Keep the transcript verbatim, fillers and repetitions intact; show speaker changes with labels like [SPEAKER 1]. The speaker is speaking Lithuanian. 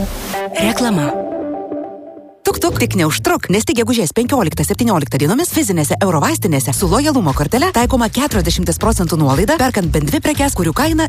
[SPEAKER 1] Reklama. Tuk tuk tik neužtruk, nes tik gegužės penkioliktą septynioliktą dienomis fizinėse Eurovaistinėse su lojalumo kortele taikoma keturiasdešimt procentų nuolaida, perkant bent dvi prekes, kurių kaina